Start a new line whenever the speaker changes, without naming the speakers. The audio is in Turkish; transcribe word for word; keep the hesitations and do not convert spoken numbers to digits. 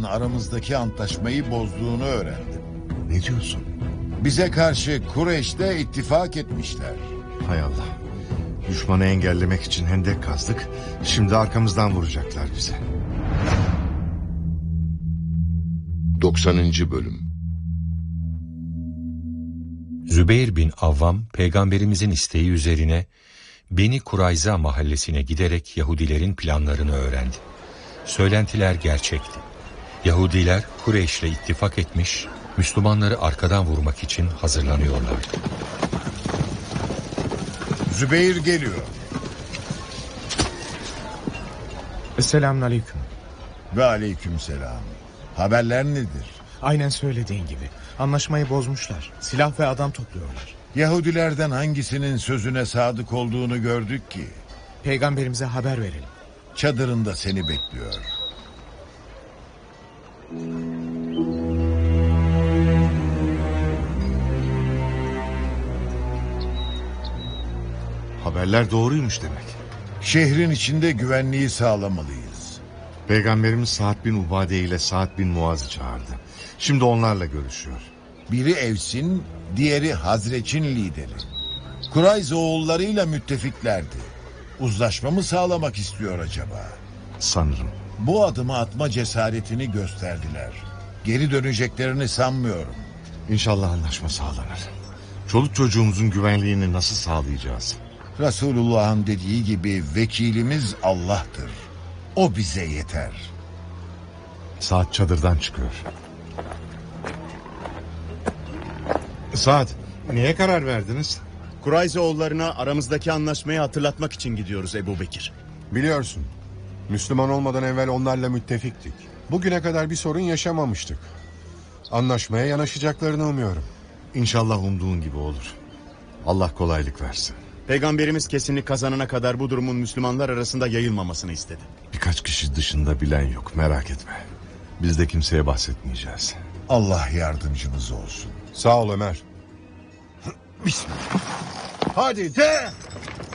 aramızdaki antlaşmayı bozduğunu öğrendim.
Ne diyorsun?
Bize karşı Kureyş'te ittifak etmişler.
Hay Allah. Düşmanı engellemek için hendek kazdık. Şimdi arkamızdan vuracaklar bize.
doksanıncı Bölüm.
Zübeyir bin Avvam, peygamberimizin isteği üzerine Beni Kurayza mahallesine giderek Yahudilerin planlarını öğrendi. Söylentiler gerçekti. Yahudiler Kureyş'le ittifak etmiş, Müslümanları arkadan vurmak için hazırlanıyorlardı.
Zübeyir geliyor.
Selamünaleyküm.
Ve aleykümselam. Haberler nedir?
Aynen söylediğin gibi. Anlaşmayı bozmuşlar. Silah ve adam topluyorlar.
Yahudilerden hangisinin sözüne sadık olduğunu gördük ki?
Peygamberimize haber verelim.
Çadırında seni bekliyor.
Haberler doğruymuş demek.
Şehrin içinde güvenliği sağlamalıyız.
Peygamberimiz Sa'd bin Ubade ile Sa'd bin Muaz'ı çağırdı. Şimdi onlarla görüşüyor.
Biri Evs'in, diğeri Hazreç'in lideri. Kurayz oğullarıyla müttefiklerdi. Uzlaşma mı sağlamak istiyor acaba?
Sanırım.
Bu adımı atma cesaretini gösterdiler. Geri döneceklerini sanmıyorum.
İnşallah anlaşma sağlanır. Çoluk çocuğumuzun güvenliğini nasıl sağlayacağız?
Resulullah'ın dediği gibi vekilimiz Allah'tır. O bize yeter.
Saat çadırdan çıkıyor. Saat, neye karar verdiniz?
Kurayzoğullarına aramızdaki anlaşmayı hatırlatmak için gidiyoruz Ebu Bekir.
Biliyorsun, Müslüman olmadan evvel onlarla müttefiktik. Bugüne kadar bir sorun yaşamamıştık. Anlaşmaya yanaşacaklarını umuyorum.
İnşallah umduğun gibi olur. Allah kolaylık versin.
Peygamberimiz kesinlik kazanana kadar bu durumun Müslümanlar arasında yayılmamasını istedi.
Birkaç kişi dışında bilen yok, merak etme. Biz de kimseye bahsetmeyeceğiz.
Allah yardımcımız olsun.
Sağ ol Ömer.
Bismillah. Hadi de!